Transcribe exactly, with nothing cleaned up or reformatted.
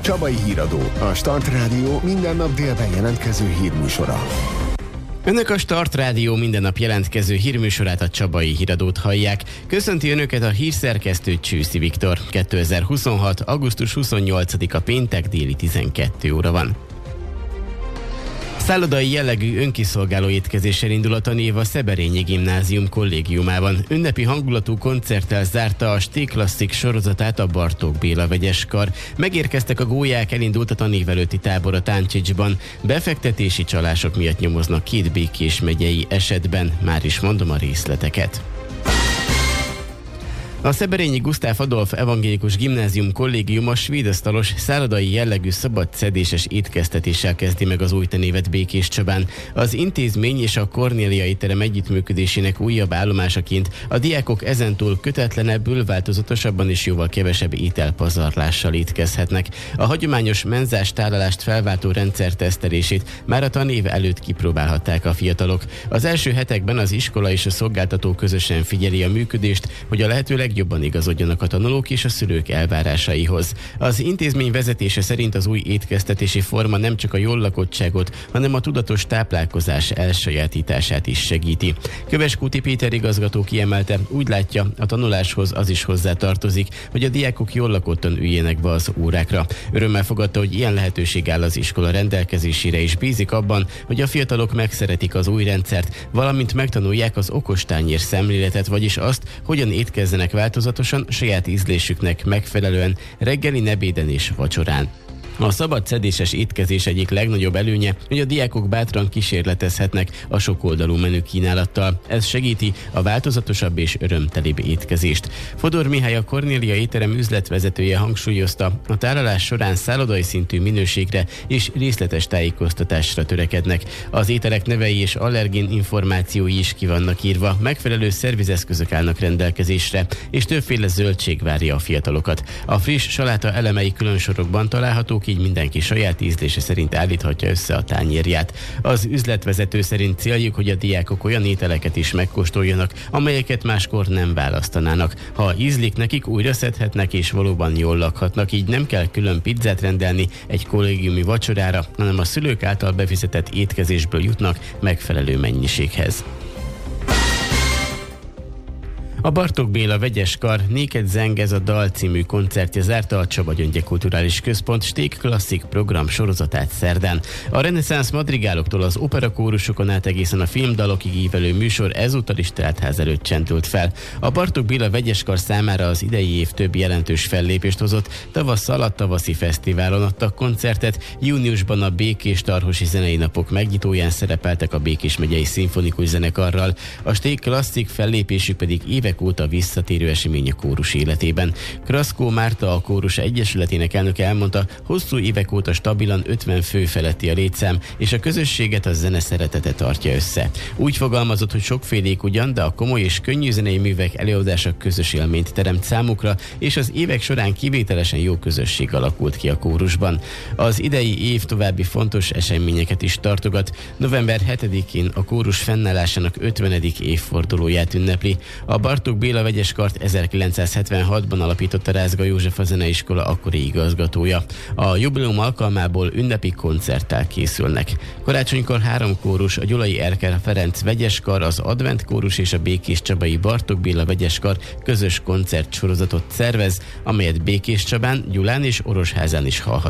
Csabai Híradó, a Start Rádió minden nap délben jelentkező hírműsora. Önök a Start Rádió minden nap jelentkező hírműsorát, a Csabai Híradót hallják. Köszönti Önöket a hírszerkesztő Csűszi Viktor. kétezer-huszonhat. augusztus huszonnyolcadika péntek, déli tizenkét óra van. Szállodai jellegű önkiszolgáló étkezéssel indul a tanév a Szeberényi Gimnázium kollégiumában. Ünnepi hangulatú koncerttel zárta a Sték Klasszik sorozatát a Bartók Béla vegyes kar. Megérkeztek a gólyák, elindult a tanév előtti tábor a Táncsicsban. Befektetési csalások miatt nyomoznak két Békés megyei esetben. Már is mondom a részleteket. A Szeberényi Gusztáv Adolf Evangélikus Gimnázium kollégiuma svédasztalos, szállodai jellegű szabad szedéses étkeztetéssel kezdi meg az új tanévet Békéscsabán. Az intézmény és a Kornélia étterem együttműködésének újabb állomásaként a diákok ezentúl kötetlenebbül, változatosabban és jóval kevesebb ételpazarlással étkezhetnek. A hagyományos menzás tálalást felváltó rendszer tesztelését már a tanév előtt kipróbálhatták a fiatalok. Az első hetekben az iskola és a szolgáltató közösen figyeli a működést, hogy a lehető legjobban igazodjanak a tanulók és a szülők elvárásaihoz. Az intézmény vezetése szerint az új étkeztetési forma nem csak a jól lakottságot, hanem a tudatos táplálkozás elsajátítását is segíti. Köveskúti Péter igazgató kiemelte, úgy látja, a tanuláshoz az is hozzátartozik, hogy a diákok jól lakottan üljenek be az órákra. Örömmel fogadta, hogy ilyen lehetőség áll az iskola rendelkezésére, és bízik abban, hogy a fiatalok megszeretik az új rendszert, valamint megtanulják az okostányér szemléletet, vagyis azt, hogyan étkezzenek változatosan, saját ízlésüknek megfelelően reggelin, ebéden és vacsorán. A szabad szedéses étkezés egyik legnagyobb előnye, hogy a diákok bátran kísérletezhetnek a sokoldalú menü kínálattal. Ez segíti a változatosabb és örömtelibb étkezést. Fodor Mihály, a Kornélia étterem üzletvezetője hangsúlyozta, a tálalás során szállodai szintű minőségre és részletes tájékoztatásra törekednek. Az ételek nevei és allergén információi is ki vannak írva, megfelelő szervizeszközök állnak rendelkezésre, és többféle zöldség várja a fiatalokat. A friss saláta elemei külön sorokban találhatók, így mindenki saját ízlése szerint állíthatja össze a tányérját. Az üzletvezető szerint céljuk, hogy a diákok olyan ételeket is megkóstoljanak, amelyeket máskor nem választanának. Ha ízlik nekik, újra szedhetnek és valóban jól lakhatnak, így nem kell külön pizzát rendelni egy kollégiumi vacsorára, hanem a szülők által befizetett étkezésből jutnak megfelelő mennyiséghez. A Bartók Béla vegyes kar Néked zeng ez a dal című koncertje zárta a Csaba Gyöngye Kulturális Központ Sték Klasszik program sorozatát szerdán. A reneszánsz madrigáloktól az operakórusokon át egészen a filmdalokig ívelő műsor ezúttal is teltház előtt csendült fel. A Bartók Béla vegyes kar számára az idei év több jelentős fellépést hozott. Tavasszal a tavaszi fesztiválon adtak koncertet, júniusban a Békés Tarhosi Zenei Napok megnyitóján szerepeltek a Békés megyei szimfonikus zenekarral. A Sték Klasszik fellépésük pedig évek óta visszatérő esemény a kórus életében. Kraszkó Márta, a kórus egyesületének elnöke elmondta, hosszú évek óta stabilan ötven fő feletti a létszám, és a közösséget a zene szeretete tartja össze. Úgy fogalmazott, hogy sokfélék ugyan, de a komoly és könnyű zenei művek előadása közös élményt teremt számukra, és az évek során kivételesen jó közösség alakult ki a kórusban. Az idei év további fontos eseményeket is tartogat. november hetedikén a kórus fennállásának ötvenedik évfordulóját ünnepli. A Bartók Béla vegyes kart ezerkilencszázhetvenhatban alapította Rázga József, a zeneiskola akkori igazgatója. A jubileum alkalmából ünnepi koncerttel készülnek. Karácsonykor három kórus, a Gyulai Erkel Ferenc vegyes kar, az Advent kórus és a Békéscsabai Bartók Béla vegyes kar közös koncertsorozatot szervez, amelyet Békéscsabán, Gyulán és Orosházán is hallhat.